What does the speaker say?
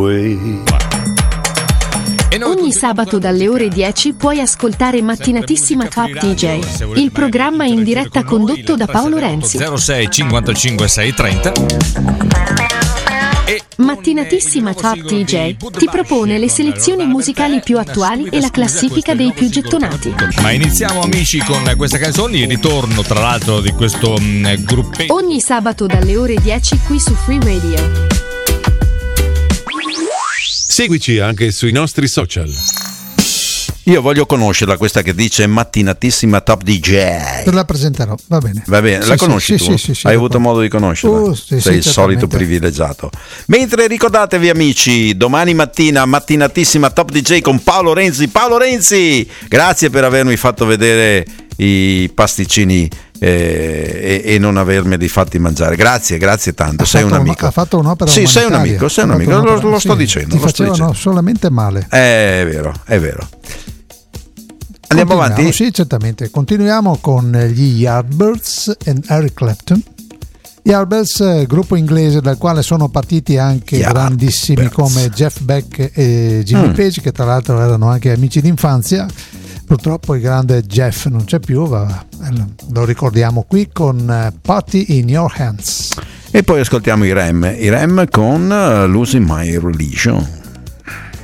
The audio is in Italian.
Ogni sabato dalle ore 10 puoi ascoltare Mattinatissima Top DJ, il programma in diretta condotto da Paolo Renzi. 06 55 630. Mattinatissima Top DJ ti propone le selezioni musicali più attuali e la classifica dei più gettonati. Ma iniziamo, amici, con questa canzone, il ritorno tra l'altro di questo gruppetto. Ogni sabato dalle ore 10 qui su Free Radio. Seguici anche sui nostri social. Io voglio conoscerla, questa che dice Mattinatissima Top DJ. Te la presenterò, va bene. Va bene, la conosci tu? Sì, Hai avuto modo di conoscerla? Sei il solito privilegiato. Mentre ricordatevi, amici, domani mattina Mattinatissima Top DJ con Paolo Renzi. Paolo Renzi, grazie per avermi fatto vedere i pasticcini e non avermeli fatti mangiare. Grazie tanto. Sei un amico. Ha fatto un'opera Sì, umanitaria. sei un amico. Lo sto dicendo. Ti facevano solamente male. È vero. Andiamo avanti? Sì, certamente. Continuiamo con gli Yardbirds e Eric Clapton. Yardbirds, gruppo inglese dal quale sono partiti anche grandissimi come Jeff Beck e Jimmy Page, che tra l'altro erano anche amici d'infanzia. Purtroppo il grande Jeff non c'è più, lo ricordiamo qui con Party in Your Hands. E poi ascoltiamo i Rem con Losing My Religion.